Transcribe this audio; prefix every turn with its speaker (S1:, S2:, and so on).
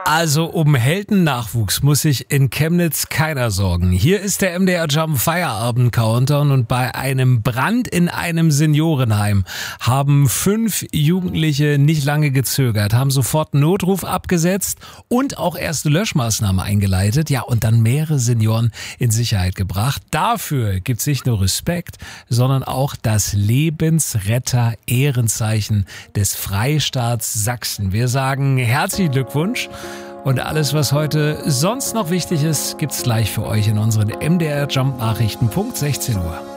S1: Also um Heldennachwuchs muss sich in Chemnitz keiner sorgen. Hier ist der MDR Jump Feierabend Countdown und bei einem Brand in einem Seniorenheim haben 5 Jugendliche nicht lange gezögert, haben sofort einen Notruf abgesetzt und auch erste Löschmaßnahmen eingeleitet. Ja, und dann mehrere Senioren in Sicherheit gebracht. Dafür gibt's nicht nur Respekt, sondern auch das Lebensretter-Ehrenzeichen des Freistaats Sachsen. Wir sagen herzlichen Glückwunsch. Und alles, was heute sonst noch wichtig ist, gibt's gleich für euch in unseren MDR Jump Nachrichten. Punkt 16 Uhr.